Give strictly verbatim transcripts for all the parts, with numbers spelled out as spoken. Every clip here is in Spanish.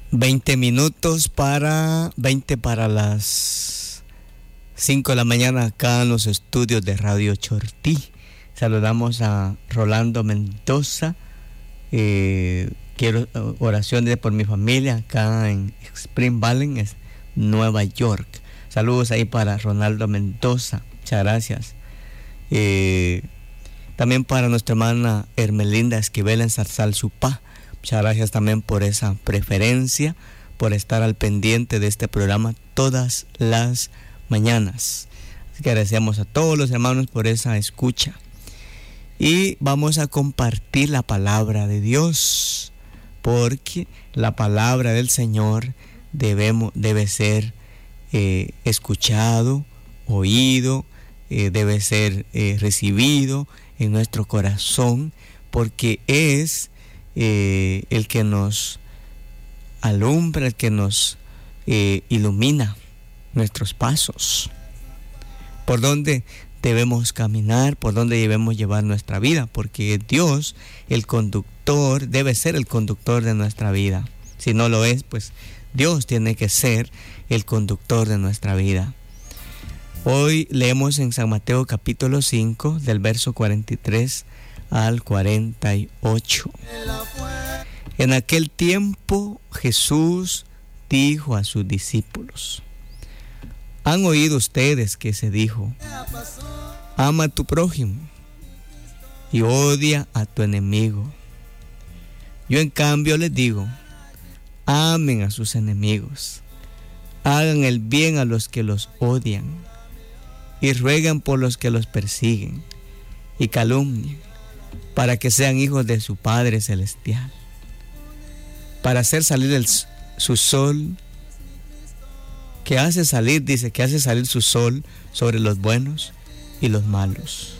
veinte minutos para, veinte para las cinco de la mañana acá en los estudios de Radio Chortí. Saludamos a Rolando Mendoza. Eh, quiero oraciones por mi familia acá en Spring Valley, Nueva York. Saludos ahí para Ronaldo Mendoza. Muchas gracias. Eh, también para nuestra hermana Hermelinda Esquivel en Zarzal Supá. Muchas gracias también por esa preferencia, por estar al pendiente de este programa todas las mañanas. Así que agradecemos a todos los hermanos por esa escucha. Y vamos a compartir la palabra de Dios, porque la palabra del Señor debemos, debe ser eh, escuchado, oído, eh, debe ser eh, recibido en nuestro corazón, porque es Eh, el que nos alumbra, el que nos eh, ilumina nuestros pasos, por dónde debemos caminar, por dónde debemos llevar nuestra vida, porque Dios, el conductor, debe ser el conductor de nuestra vida. Si no lo es, pues Dios tiene que ser el conductor de nuestra vida. Hoy leemos en San Mateo capítulo cinco, del verso cuarenta y tres al cuarenta y ocho. En aquel tiempo Jesús dijo a sus discípulos: ¿Han oído ustedes que se dijo, ama a tu prójimo y odia a tu enemigo? Yo en cambio les digo, amen a sus enemigos, hagan el bien a los que los odian y rueguen por los que los persiguen y calumnian, para que sean hijos de su Padre Celestial, para hacer salir el, su sol, que hace salir, dice, que hace salir su sol sobre los buenos y los malos,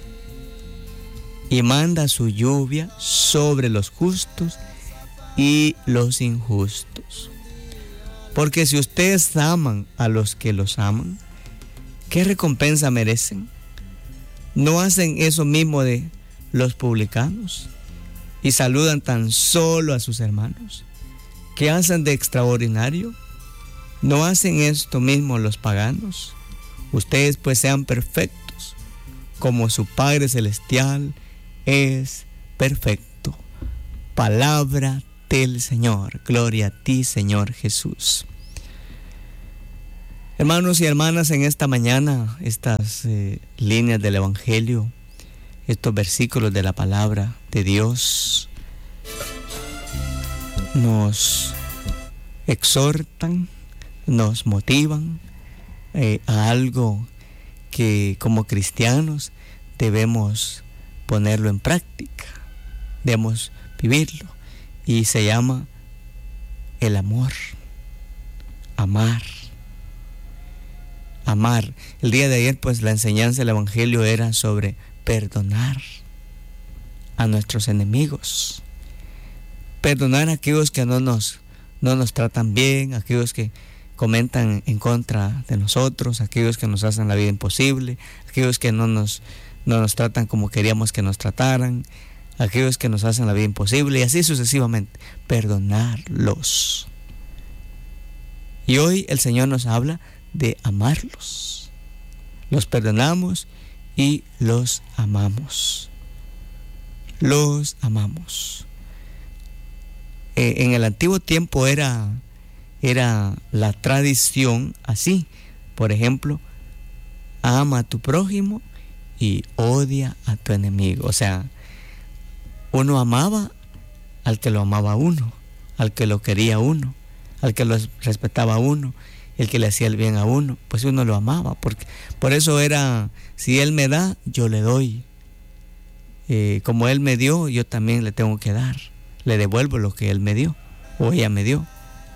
y manda su lluvia sobre los justos y los injustos. Porque si ustedes aman a los que los aman, ¿qué recompensa merecen? ¿No hacen eso mismo de los publicanos y saludan tan solo a sus hermanos? ¿Qué hacen de extraordinario? ¿No hacen esto mismo los paganos? Ustedes pues sean perfectos, como su Padre Celestial es perfecto. Palabra del Señor. Gloria a ti, Señor Jesús. Hermanos y hermanas, en esta mañana, estas eh, líneas del Evangelio, estos versículos de la palabra de Dios nos exhortan, nos motivan eh, a algo que como cristianos debemos ponerlo en práctica, debemos vivirlo, y se llama el amor. Amar. Amar. El día de ayer, pues, la enseñanza del Evangelio era sobre perdonar a nuestros enemigos, perdonar a aquellos que no nos, no nos tratan bien, aquellos que comentan en contra de nosotros, aquellos que nos hacen la vida imposible, aquellos que no nos, no nos tratan como queríamos que nos trataran, aquellos que nos hacen la vida imposible, y así sucesivamente, perdonarlos. Y hoy el Señor nos habla de amarlos. Los perdonamos y los amamos. Los amamos. Eh, en el antiguo tiempo era, era la tradición así. Por ejemplo, ama a tu prójimo y odia a tu enemigo. O sea, uno amaba al que lo amaba a uno, al que lo quería a uno, al que lo respetaba a uno, el que le hacía el bien a uno, pues uno lo amaba. Porque, por eso era, si él me da, yo le doy. Eh, como él me dio, yo también le tengo que dar. Le devuelvo lo que él me dio, o ella me dio.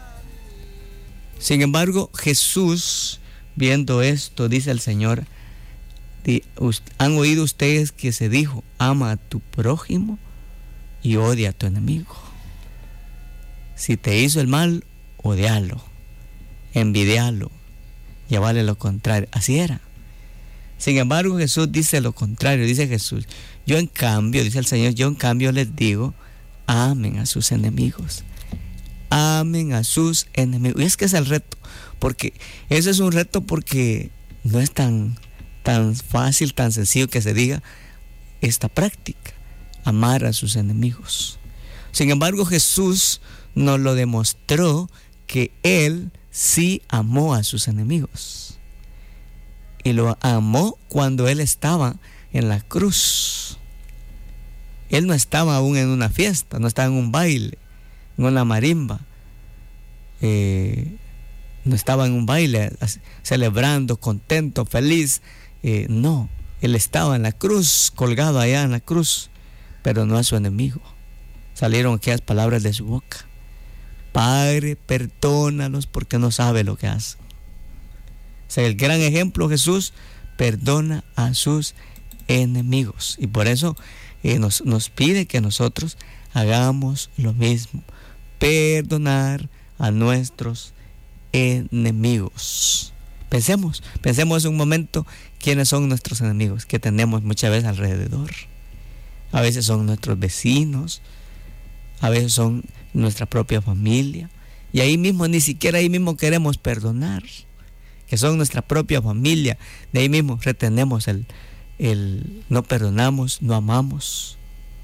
Sin embargo, Jesús, viendo esto, dice el Señor, ¿han oído ustedes que se dijo, ama a tu prójimo y odia a tu enemigo? Si te hizo el mal, odialo, envidialo, llevarle lo contrario. Así era. Sin embargo, Jesús dice lo contrario. Dice Jesús, yo en cambio, dice el Señor, yo en cambio les digo, amen a sus enemigos, amen a sus enemigos. Y es que es el reto, porque eso es un reto porque no es tan, tan fácil, tan sencillo que se diga esta práctica, amar a sus enemigos. Sin embargo, Jesús nos lo demostró que Él sí amó a sus enemigos. Y lo amó cuando Él estaba en la cruz. Él no estaba aún en una fiesta, no estaba en un baile, en una marimba. Eh, no estaba en un baile celebrando, contento, feliz. Eh, no, Él estaba en la cruz, colgado allá en la cruz, pero no a su enemigo. Salieron aquellas palabras de su boca: Padre, perdónalos porque no sabe lo que hacen. O sea, el gran ejemplo, Jesús perdona a sus enemigos. Y por eso eh, nos, nos pide que nosotros hagamos lo mismo: perdonar a nuestros enemigos. Pensemos, pensemos un momento quiénes son nuestros enemigos que tenemos muchas veces alrededor. A veces son nuestros vecinos, a veces son nuestra propia familia, y ahí mismo, ni siquiera ahí mismo queremos perdonar, que son nuestra propia familia. De ahí mismo retenemos el, el no perdonamos, no amamos.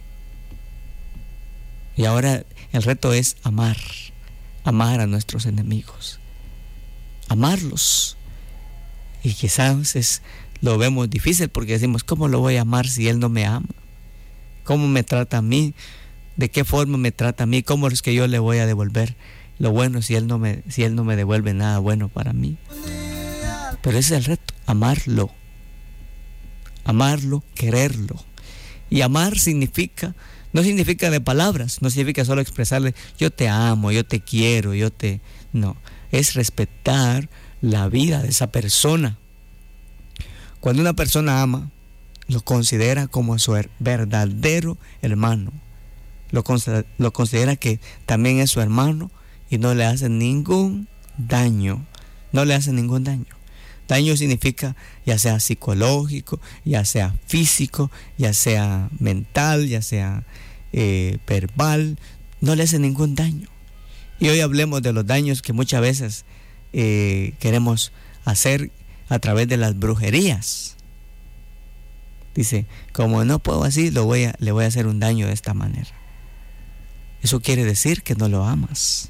Y ahora el reto es amar, amar a nuestros enemigos, amarlos. Y quizás es, lo vemos difícil porque decimos: ¿cómo lo voy a amar si Él no me ama? ¿Cómo me trata a mí? ¿De qué forma me trata a mí? ¿Cómo es que yo le voy a devolver lo bueno si Él no me, si Él no me devuelve nada bueno para mí? Pero ese es el reto: amarlo, amarlo, quererlo. Y amar significa, no significa de palabras, no significa solo expresarle yo te amo, yo te quiero, yo te... No, es respetar la vida de esa persona. Cuando una persona ama, lo considera como su verdadero hermano. Lo considera, lo considera que también es su hermano y no le hace ningún daño. No le hace ningún daño. Daño significa ya sea psicológico, ya sea físico, ya sea mental, ya sea eh, verbal. No le hace ningún daño. Y hoy hablemos de los daños que muchas veces eh, queremos hacer a través de las brujerías. Dice, como no puedo así, lo voy a, le voy a hacer un daño de esta manera. Eso quiere decir que no lo amas.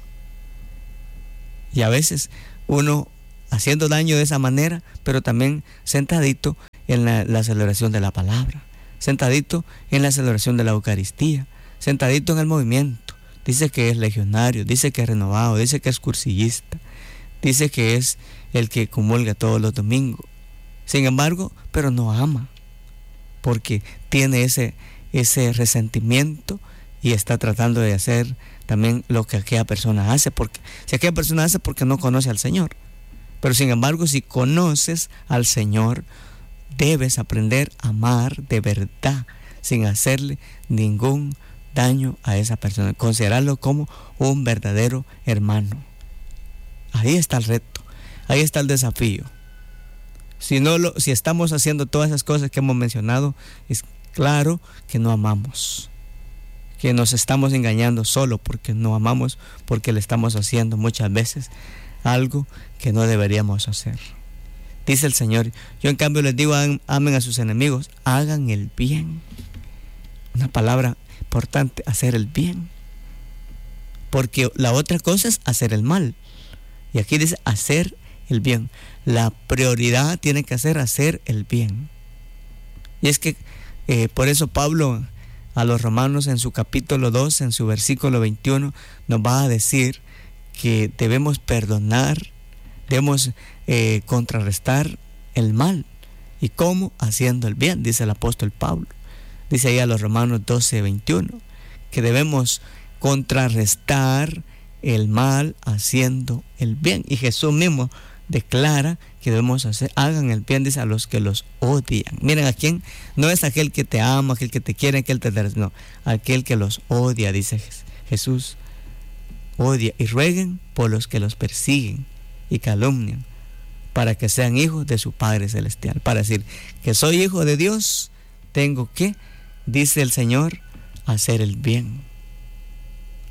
Y a veces uno haciendo daño de esa manera, pero también sentadito en la, la celebración de la palabra, sentadito en la celebración de la Eucaristía, sentadito en el movimiento. Dice que es legionario, dice que es renovado, dice que es cursillista, dice que es el que comulga todos los domingos. Sin embargo, pero no ama, porque tiene ese, ese resentimiento y está tratando de hacer también lo que aquella persona hace, porque si aquella persona hace porque no conoce al Señor. Pero sin embargo, si conoces al Señor, debes aprender a amar de verdad, sin hacerle ningún daño a esa persona, considerarlo como un verdadero hermano. Ahí está el reto, ahí está el desafío. Si no lo, si estamos haciendo todas esas cosas que hemos mencionado, es claro que no amamos, que nos estamos engañando solo porque no amamos, porque le estamos haciendo muchas veces algo que no deberíamos hacer. Dice el Señor, yo en cambio les digo, amen a sus enemigos, hagan el bien. Una palabra importante, hacer el bien. Porque la otra cosa es hacer el mal. Y aquí dice hacer el bien. La prioridad tiene que ser hacer el bien. Y es que eh, por eso Pablo a los romanos en su capítulo dos, en su versículo veintiuno, nos va a decir que debemos perdonar, debemos eh, contrarrestar el mal. ¿Y cómo? Haciendo el bien, dice el apóstol Pablo. Dice ahí a los romanos doce, veintiuno, que debemos contrarrestar el mal haciendo el bien. Y Jesús mismo declara que debemos hacer, hagan el bien, dice, a los que los odian. Miren, ¿a quién? No es aquel que te ama, aquel que te quiere, aquel que te... No, aquel que los odia, dice Jesús. Odia y rueguen por los que los persiguen y calumnian, para que sean hijos de su Padre Celestial. Para decir que soy hijo de Dios, tengo que, dice el Señor, hacer el bien.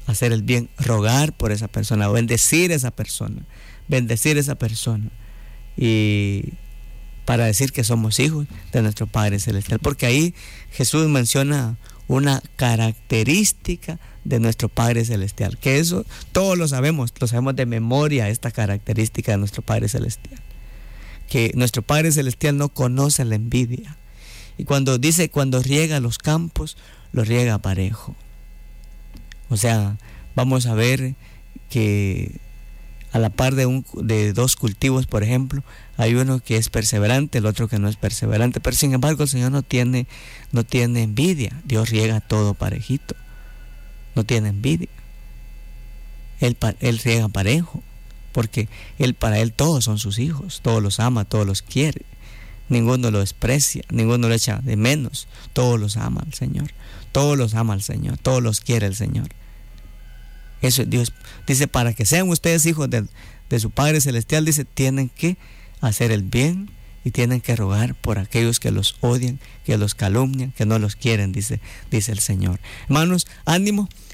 hacer el bien, rogar por esa persona, bendecir a esa persona, bendecir a esa persona. Y para decir que somos hijos de nuestro Padre Celestial, porque ahí Jesús menciona una característica de nuestro Padre Celestial, que eso todos lo sabemos, lo sabemos de memoria, esta característica de nuestro Padre Celestial, que nuestro Padre Celestial no conoce la envidia, y cuando dice, cuando riega los campos, los riega parejo. O sea, vamos a ver que a la par de, un, de dos cultivos, por ejemplo, hay uno que es perseverante, el otro que no es perseverante, pero sin embargo el Señor no tiene, no tiene envidia. Dios riega todo parejito, no tiene envidia. Él, él riega parejo, porque él, para Él todos son sus hijos, todos los ama, todos los quiere, ninguno lo desprecia, ninguno lo echa de menos, todos los ama el Señor, todos los ama el Señor, todos los quiere el Señor. Eso Dios dice, para que sean ustedes hijos de, de su Padre Celestial, dice, tienen que hacer el bien y tienen que rogar por aquellos que los odian, que los calumnian, que no los quieren, dice, dice el Señor. Hermanos, ánimo,